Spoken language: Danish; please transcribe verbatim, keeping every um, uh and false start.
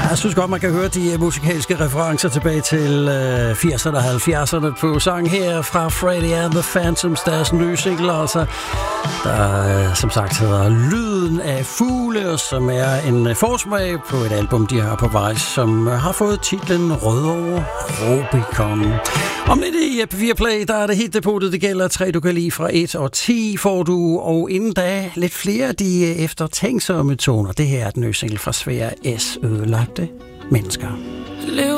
Jeg synes godt, man kan høre de musikalske referencer tilbage til øh, firserne og halvfjerdserne på sang her fra Freddie and the Phantoms, deres nye single, altså, der øh, som sagt hedder Lyden af Fugle, som er en øh, forsmag på et album, de har på vej, som øh, har fået titlen Rødovre Rubicon. Om lidt i P fire Play, der er det helt depotet, det gælder tre, du kan lide fra et og ti får du, og inden da lidt flere af de eftertænksomme toner. Det her er den nye single fra Svea S. Ødelagte mennesker.